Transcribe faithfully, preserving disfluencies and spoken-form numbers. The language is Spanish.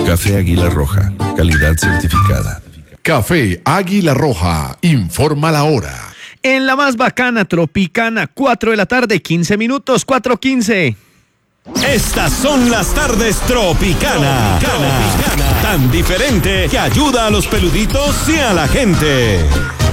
Café Águila Roja, calidad certificada. Café Águila Roja, informa la hora. En la más bacana Tropicana, cuatro de la tarde, quince minutos, cuatro quince. Estas son las tardes Tropicana. Tropicana. Tan diferente que ayuda a los peluditos y a la gente.